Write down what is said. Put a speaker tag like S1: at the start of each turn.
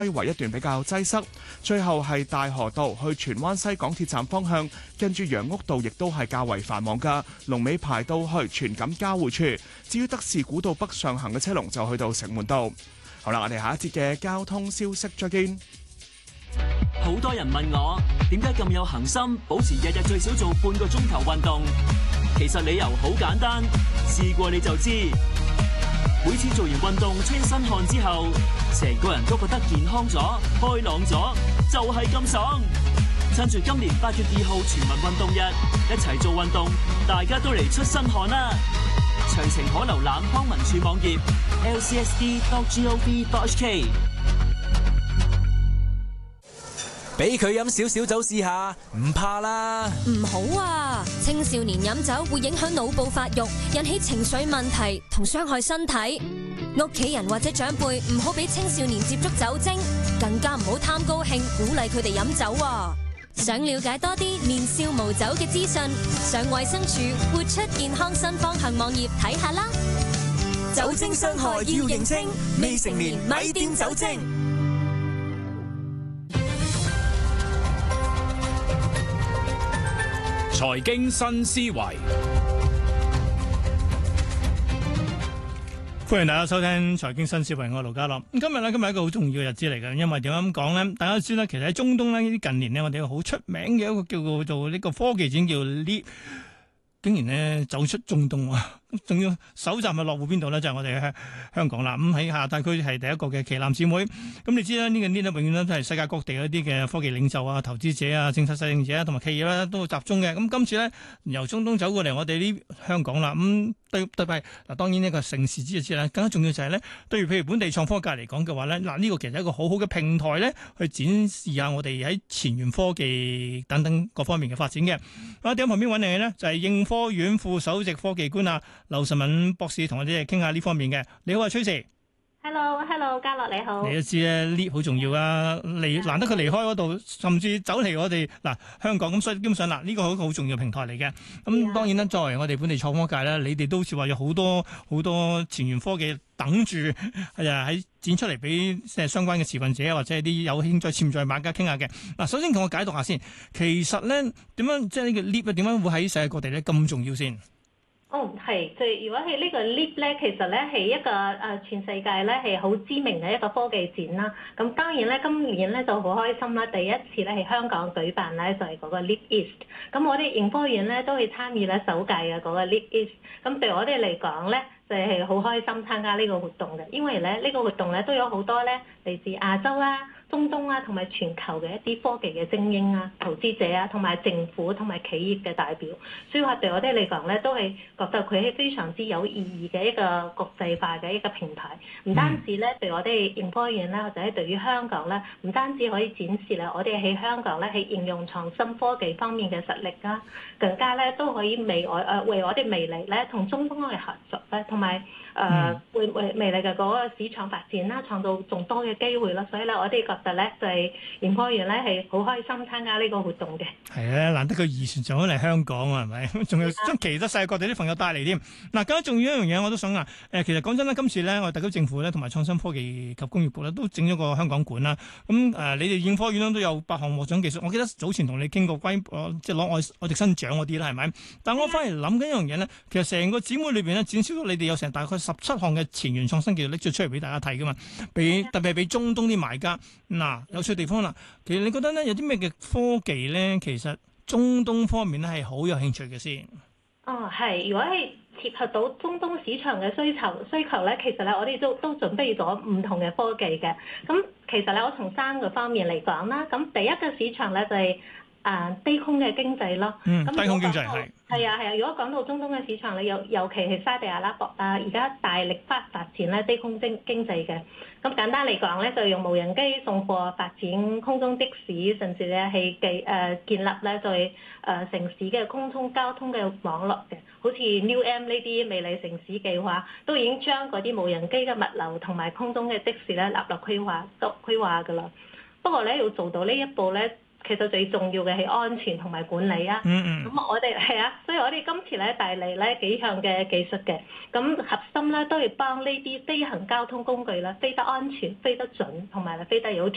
S1: 圍一段比較擠塞，最後係大河道去荃灣西港鐵站方向，跟住楊屋道亦都係較為繁忙㗎，龍尾排到去荃錦交匯處。至於德士古道北上行嘅車龍就去到城門道。好啦，我哋下一節嘅交通消息再見。
S2: 好多人問我點解咁有恒心，保持日日最少做半個鐘頭運動。其實理由好簡單，試過你就知。每次做完運動出一身汗之後，成個人都覺得健康咗、開朗咗，就係咁爽。趁住今年8月2號全民運動日，一齊做運動，大家都嚟出身汗啦！詳情可瀏覽康文署網頁 lcsd.gov.hk。
S3: 俾佢飲少少酒試下，唔怕啦。
S4: 唔好啊！青少年飲酒會影響腦部發育，引起情緒問題同傷害身體。屋企人或者長輩唔好俾青少年接觸酒精，更加唔好貪高興鼓勵佢哋飲酒啊！想了解多啲年少無酒嘅資訊，上衛生署活出健康新方向網頁睇下啦。
S3: 酒精傷害要認清，未成年咪掂酒精。
S5: 財經新思維，歡迎大家收聽財經新思維，我係盧家樂。今日係一個好重要嘅日子嚟嘅，因為點解咁講呢？大家知啦，其實喺中東呢近年呢，我哋有好出名嘅一個叫做呢個科技展叫 Leap， 竟然呢走出中東啊！仲要首站係落戶邊度呢？就係、是、我哋喺香港啦。咁喺亞太區係第一個嘅旗艦姊妹。咁你知啦，呢個 Leap 永遠都係世界各地嗰啲嘅科技領袖啊、投資者啊、政策制定者啊同埋企業啦都會集中嘅。咁今次呢，由中東走過嚟我哋呢香港啦。咁對嗱，當然呢個盛事之一之啦，更加重要就係呢，對於譬如本地創科界嚟講嘅話呢，嗱、這、呢個其實係一個好好嘅平台呢，去展示下我哋喺前沿科技等等各方面嘅發展嘅。啊，點喺旁邊揾你呢？就係、是、應科院副首席科技官啊，劉實敏博士同我哋傾下呢方面嘅。你好啊，Tracy。Hello， 嘉樂你好。你都知咧，Leap 好重要啊，難得佢離開嗰度，甚至走嚟我哋香港咁，所以基本上呢個好重要嘅平台嚟嘅。咁當然啦，作為我哋本地創科界咧，你哋都好似話有好多前沿科技等住喺展出嚟俾相關嘅持份者或者係啲有興趣潛在買家傾下嘅。嗱，首先同我解讀下先，其實咧點樣即係呢個 Leap 點樣會喺世界各地咧咁重要先？
S6: 係，如果係呢個 Leap 咧，其實咧係一個全世界咧係好知名嘅一個科技展啦。咁當然咧，今年咧就好開心啦，第一次咧係香港舉辦咧就係嗰個 Leap East。咁我哋盈科院咧都會參與咧首屆嘅嗰個 Leap East。咁對我哋嚟講咧，就係好開心參加呢個活動嘅，因為咧呢個活動咧都有好多咧嚟自亞洲啊、中東啊同埋全球嘅一啲科技嘅精英啊、投資者啊，同埋政府同埋企業嘅代表，所以話對我哋嚟講咧，都係覺得佢係非常之有意義嘅一個國際化嘅一個平台。唔單止咧對我哋盈科院咧，或者係對於香港咧，唔單止可以展示咧我哋喺香港咧係應用創新科技方面嘅實力啦，更加咧都可以為我哋未來咧同中東嘅合作咧，同埋為未來嘅嗰個市場發展啦，創造仲多嘅機會啦。所以咧，我哋覺得咧就係盈科院咧係好開心參加呢個活動嘅。係
S5: 啊，難得佢移船上嚟香港啊，係咪？仲有將其他世界各地啲朋友帶嚟添。嗱，更加重要一樣嘢，我都想其實講真啦，今次咧我哋特區政府咧同埋創新科技及工業部咧都整咗個香港館啦。咁你哋盈科院咧都有8項獲獎技術。我記得早前同你傾過關於即係攞愛迪生獎嗰啲啦，係咪？但我反而諗緊一樣嘢咧，其實成個展會裏邊咧展示到你哋有成大概17項嘅前沿創新技術拎咗出嚟俾大家睇噶嘛，特別係俾中東啲買家。嗱，有趣地方啦，其實你覺得咧有啲咩嘅科技咧，其實中東方面咧係好有興趣嘅先？
S6: 係，如果係貼合到中東市場嘅需求咧，其實咧我哋都準備咗唔同嘅科技嘅。咁其實咧我從3個方面嚟講啦，咁第一個市場咧就係低空嘅經濟咯。低空經濟係啊，如果講到中東嘅市場咧，尤其係沙地阿拉伯啊，而家大力發展咧低空經濟嘅。咁簡單嚟講咧，就用無人機送貨發展空中的士，甚至咧係建立咧就係城市嘅空中交通嘅網絡嘅。好似 New M 呢啲未來城市計劃，都已經將嗰啲無人機嘅物流同埋空中嘅的士咧納入規劃㗎啦。不過咧要做到呢一步咧，其實最重要嘅係安全同埋管理啊。咁我哋所以我哋今次咧帶嚟咧幾項嘅技術嘅，咁核心咧都係幫呢啲飛行交通工具咧飛得安全、飛得準，同埋飛得有